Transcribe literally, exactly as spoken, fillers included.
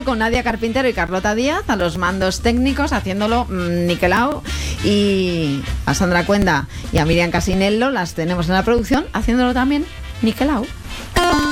con Nadia Carpintero y Carlota Díaz a los mandos técnicos, haciéndolo mmm, niquelao, y a Sandra Cuenda y a Miriam Casinello las tenemos en la producción, haciéndolo también niquelao.